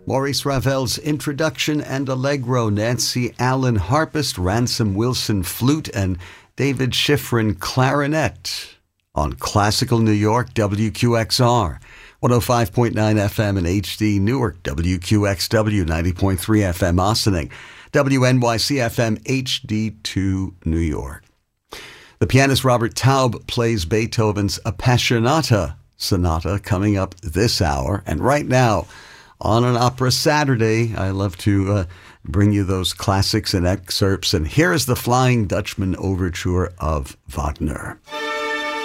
Maurice Ravel's Introduction and Allegro, Nancy Allen harpist, Ransom Wilson flute, and David Schifrin clarinet on Classical New York, WQXR, 105.9 FM in HD Newark, WQXW, 90.3 FM Ossining, WNYC FM HD2 New York. The pianist Robert Taub plays Beethoven's Appassionata Sonata coming up this hour. And right now, on an Opera Saturday, I love to bring you those classics and excerpts. And here is the Flying Dutchman Overture of Wagner.